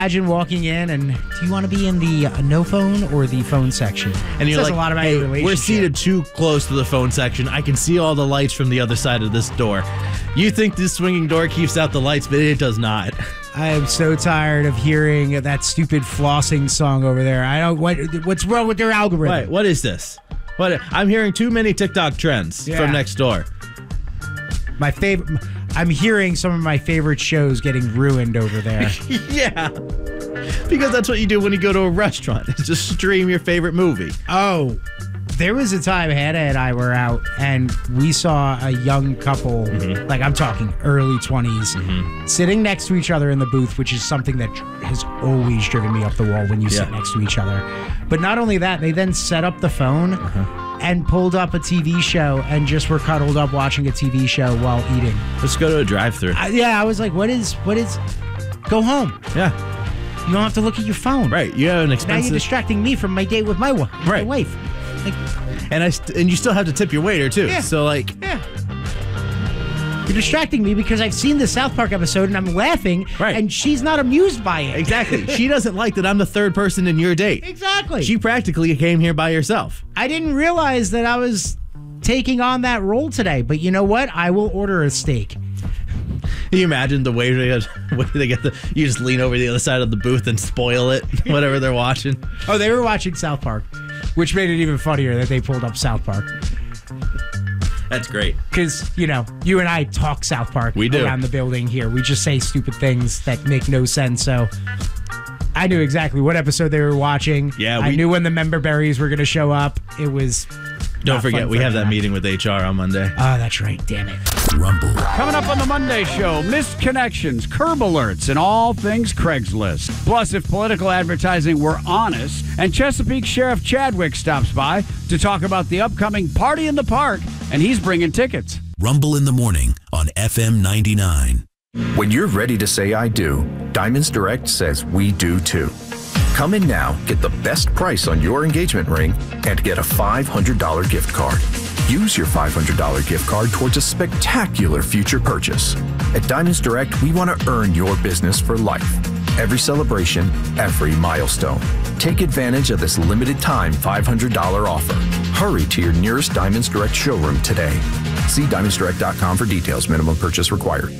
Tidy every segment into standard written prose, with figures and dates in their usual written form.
Imagine walking in and, do you want to be in the no phone or the phone section? And you're says like, a lot about hey, your relationship. we're seated too close to the phone section. I can see all the lights from the other side of this door. You think this swinging door keeps out the lights, but it does not. I am so tired of hearing that stupid flossing song over there. What's wrong with your algorithm? Wait, what is this? I'm hearing too many TikTok trends from next door. I'm hearing some of my favorite shows getting ruined over there. Yeah. Because that's what you do when you go to a restaurant. Is just stream your favorite movie. Oh, there was a time Hannah and I were out and we saw a young couple, like I'm talking early 20s, sitting next to each other in the booth, which is something that has always driven me up the wall when you sit next to each other. But not only that, they then set up the phone and pulled up a TV show and just were cuddled up watching a TV show while eating. Let's go to a drive-thru. I was like, what is, go home. Yeah. You don't have to look at your phone. Right. You have an Now expensive... you're distracting me from my date with my wife. Like, and you still have to tip your waiter, too. Yeah. So, like... Yeah. You're distracting me because I've seen the South Park episode and I'm laughing, and she's not amused by it. Exactly. She doesn't like that I'm the third person in your date. Exactly. She practically came here by herself. I didn't realize that I was taking on that role today, but you know what? I will order a steak. Can you imagine the way they get you just lean over the other side of the booth and spoil it, whatever they're watching? Oh, they were watching South Park, which made it even funnier that they pulled up South Park. That's great. Because, you and I talk South Park around the building here. We just say stupid things that make no sense. So I knew exactly what episode they were watching. Yeah, I knew when the member berries were going to show up. It was... Don't forget, we have that meeting with HR on Monday. Oh, that's right. Damn it. Rumble. Coming up on the Monday show, missed connections, curb alerts, and all things Craigslist. Plus, if political advertising were honest, and Chesapeake Sheriff Chadwick stops by to talk about the upcoming Party in the Park, and he's bringing tickets. Rumble in the morning on FM 99. When you're ready to say I do, Diamonds Direct says we do too. Come in now, get the best price on your engagement ring, and get a $500 gift card. Use your $500 gift card towards a spectacular future purchase. At Diamonds Direct, we want to earn your business for life. Every celebration, every milestone. Take advantage of this limited time $500 offer. Hurry to your nearest Diamonds Direct showroom today. See diamondsdirect.com for details. Minimum purchase required.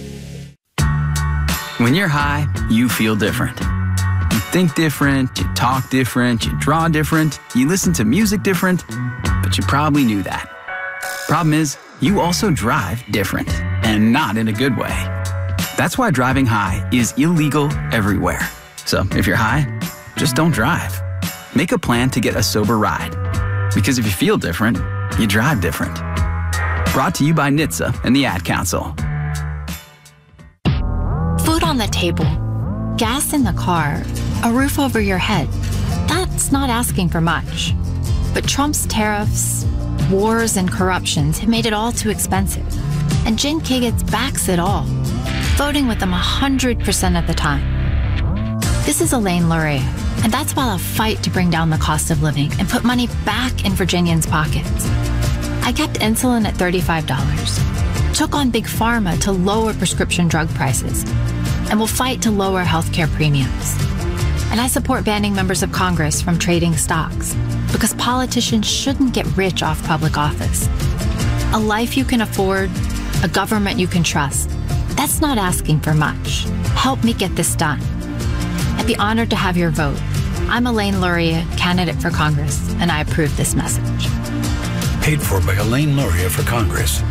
When you're high, you feel different. You think different, you talk different, you draw different, you listen to music different, but you probably knew that. Problem is, you also drive different, and not in a good way. That's why driving high is illegal everywhere. So if you're high, just don't drive. Make a plan to get a sober ride. Because if you feel different, you drive different. Brought to you by NHTSA and the Ad Council. Food on the table, gas in the car, a roof over your head. That's not asking for much. But Trump's tariffs, wars, and corruptions have made it all too expensive. And Jen Kigitz backs it all, voting with them 100% of the time. This is Elaine Luria, and that's about a fight to bring down the cost of living and put money back in Virginians' pockets. I kept insulin at $35, took on Big Pharma to lower prescription drug prices, and will fight to lower healthcare premiums. And I support banning members of Congress from trading stocks because politicians shouldn't get rich off public office. A life you can afford, a government you can trust. That's not asking for much. Help me get this done. I'd be honored to have your vote. I'm Elaine Luria, candidate for Congress, and I approve this message. Paid for by Elaine Luria for Congress.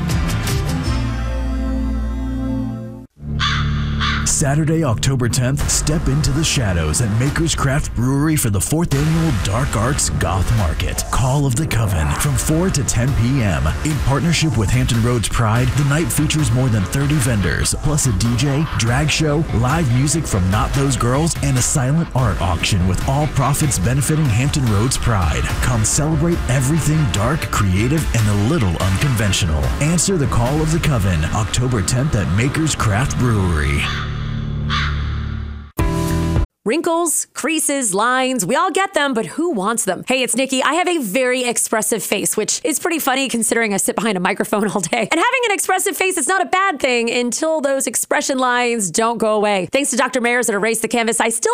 Saturday, October 10th, step into the shadows at Maker's Craft Brewery for the 4th Annual Dark Arts Goth Market. Call of the Coven from 4 to 10 p.m. In partnership with Hampton Roads Pride, the night features more than 30 vendors, plus a DJ, drag show, live music from Not Those Girls, and a silent art auction with all profits benefiting Hampton Roads Pride. Come celebrate everything dark, creative, and a little unconventional. Answer the call of the Coven, October 10th at Maker's Craft Brewery. Wrinkles, creases, lines, we all get them, but who wants them? Hey, it's Nikki. I have a very expressive face, which is pretty funny considering I sit behind a microphone all day. And having an expressive face is not a bad thing until those expression lines don't go away. Thanks to Dr. Mayers at Erase the Canvas, I still